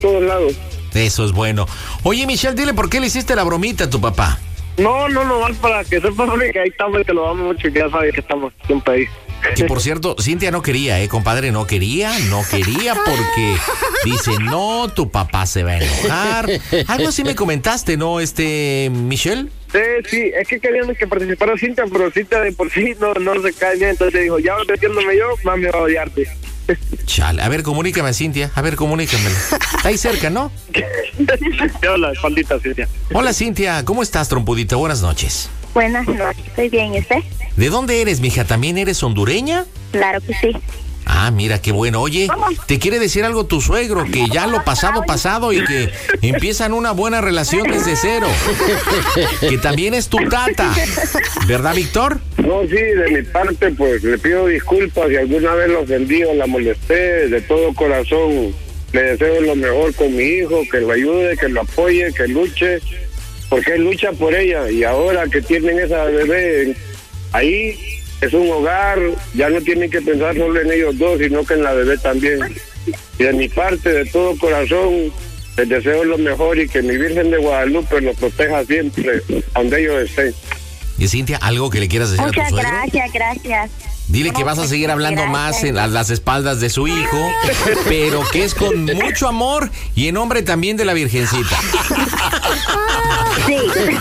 todos lados. Eso es bueno. Oye, Michelle, dile por qué le hiciste la bromita a tu papá. No, más para que sepa que ahí estamos, que lo damos mucho y que ya sabe que estamos siempre ahí. Que por cierto, Cintia no quería, compadre, no quería porque dice, no, tu papá se va a enojar. Algo así me comentaste, ¿no, Michelle? Sí, es que querían que participara Cintia, pero Cintia de por sí no se cae bien, entonces dijo, ya metiéndome yo, más me va a odiarte. Chale, a ver, comunícame, Cintia, comunícamelo. Está ahí cerca, ¿no? Hola, pandita, Cintia. Hola, Cintia, ¿cómo estás, trompudita? Buenas noches. Buenas noches, estoy bien, ¿y usted? ¿De dónde eres, mija? ¿También eres hondureña? Claro que sí. Ah, mira, qué bueno. Oye, ¿te quiere decir algo tu suegro? Que ya lo pasado y que empiezan una buena relación desde cero. Que también es tu tata. ¿Verdad, Víctor? No, sí, de mi parte, pues, le pido disculpas si alguna vez lo ofendí o la molesté. De todo corazón, le deseo lo mejor con mi hijo, que lo ayude, que lo apoye, que luche, porque él lucha por ella. Y ahora que tienen esa bebé ahí, es un hogar, ya no tienen que pensar solo en ellos dos, sino que en la bebé también. Y de mi parte, de todo corazón, les deseo lo mejor y que mi Virgen de Guadalupe los proteja siempre, donde ellos estén. Y Cintia, ¿algo que le quieras decir a tu suegro? Muchas gracias. Dile que vas a seguir hablando más en las espaldas de su hijo, pero que es con mucho amor y en nombre también de la Virgencita. Sí.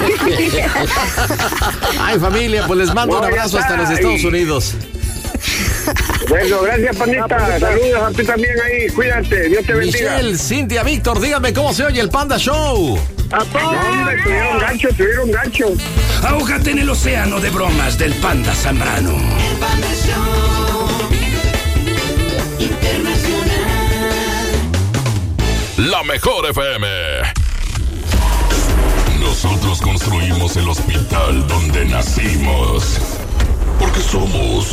Ay, familia, pues les mando un abrazo hasta los Estados Unidos. Bueno, gracias, pandita. Saludos a ti también ahí. Cuídate. Dios te bendiga. Michelle, Cintia, Víctor, díganme cómo se oye el Panda Show. Hombre, tuvieron gancho. Ahógate en el océano de bromas del Panda Zambrano. El Panda Show Internacional. La mejor FM. Nosotros construimos el hospital donde nacimos. Porque somos